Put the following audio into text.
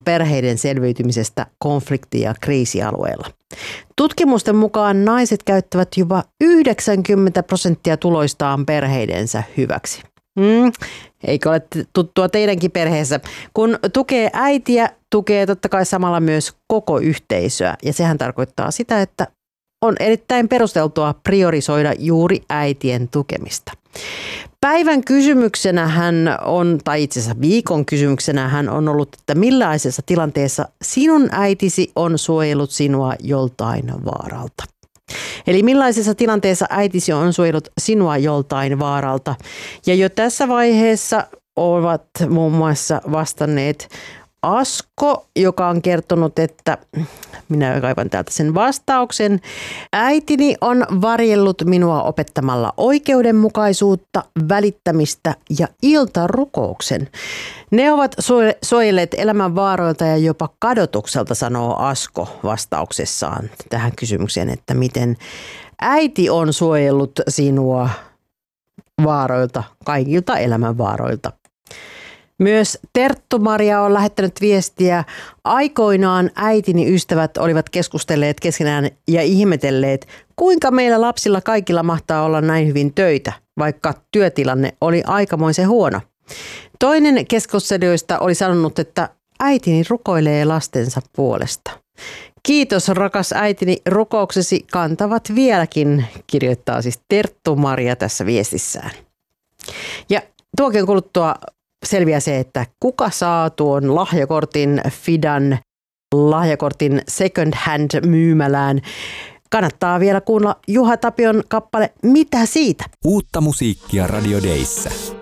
perheiden selviytymisestä konflikti- ja kriisialueilla. Tutkimusten mukaan naiset käyttävät jopa 90% tuloistaan perheidensä hyväksi. Eikö ole tuttua teidänkin perheessä? Kun tukee äitiä, tukee totta kai samalla myös koko yhteisöä. Ja sehän tarkoittaa sitä, että on erittäin perusteltua priorisoida juuri äitien tukemista. Päivän kysymyksenähän on, tai itse asiassa viikon kysymyksenähän on ollut, että millaisessa tilanteessa sinun äitisi on suojellut sinua joltain vaaralta. Eli millaisessa tilanteessa äitisi on suojellut sinua joltain vaaralta. Ja jo tässä vaiheessa ovat muun muassa vastanneet Asko, joka on kertonut, että minä kaivan täältä sen vastauksen. Äitini on varjellut minua opettamalla oikeudenmukaisuutta, välittämistä ja iltarukouksen. Ne ovat suojelleet elämän vaaroilta ja jopa kadotukselta, sanoo Asko vastauksessaan tähän kysymykseen, että miten äiti on suojellut sinua vaaroilta, kaikilta elämän vaaroilta. Myös Terttu-Maria on lähettänyt viestiä. Aikoinaan äitini ystävät olivat keskustelleet keskenään ja ihmetelleet, kuinka meillä lapsilla kaikilla mahtaa olla näin hyvin töitä, vaikka työtilanne oli aikamoisen huono. Toinen keskustelijoista oli sanonut, että äitini rukoilee lastensa puolesta. Kiitos rakas äitini, rukouksesi kantavat vieläkin, kirjoittaa siis Terttu-Maria tässä viestissään. Ja tuokin kuluttua selviää se, että kuka saa tuon lahjakortin Fidan lahjakortin second hand myymälään. Kannattaa vielä kuunnella Juha Tapion kappale Mitä siitä? Uutta musiikkia Radio Dayssä.